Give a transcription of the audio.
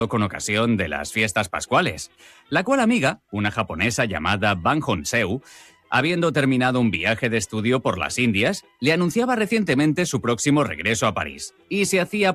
con ocasión de las fiestas pascuales, la cual amiga, una japonesa llamada Bang Hong-seu, habiendo terminado un viaje de estudio por las Indias, le anunciaba recientemente su próximo regreso a París y se hacía